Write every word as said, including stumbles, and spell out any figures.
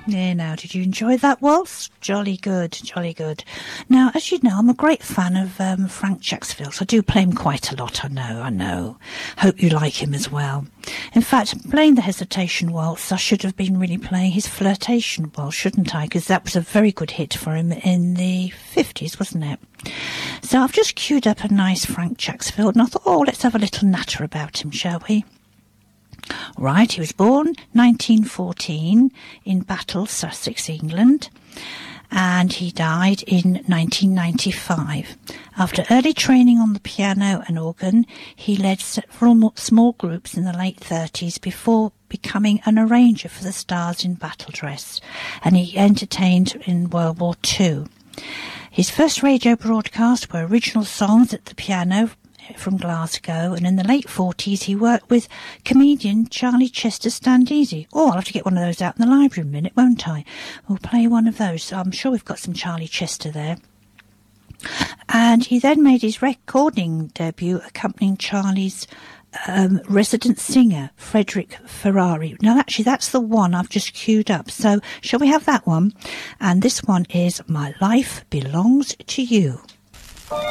Yeah, now, did you enjoy that waltz? Jolly good, jolly good. Now, as you know, I'm a great fan of um, Frank Jacksfield. So I do play him quite a lot, I know, I know. Hope you like him as well. In fact, playing the Hesitation Waltz, I should have been really playing his Flirtation Waltz, shouldn't I? Because that was a very good hit for him in the fifties, wasn't it? So I've just queued up a nice Frank Jacksfield, and I thought, oh, let's have a little natter about him, shall we? Right, he was born nineteen fourteen in Battle, Sussex, England, and he died in nineteen ninety-five. After early training on the piano and organ, he led several small groups in the late thirties before becoming an arranger for the Stars in Battle dress, and he entertained in World War Two. His first radio broadcasts were original songs at the piano from Glasgow, and in the late forties he worked with comedian Charlie Chester Stand Easy. Oh, I'll have to get one of those out in the library in a minute, won't I? We'll play one of those. I'm sure we've got some Charlie Chester there. And he then made his recording debut accompanying Charlie's um, resident singer, Frederick Ferrari. Now, actually, that's the one I've just queued up. So, shall we have that one? And this one is My Life Belongs to You.